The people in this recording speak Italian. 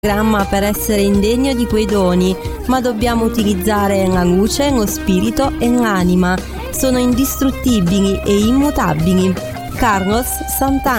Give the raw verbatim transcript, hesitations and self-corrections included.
programma per essere indegno di quei doni, ma dobbiamo utilizzare la luce, lo spirito e l'anima. Sono indistruttibili e immutabili. Carlos Santana.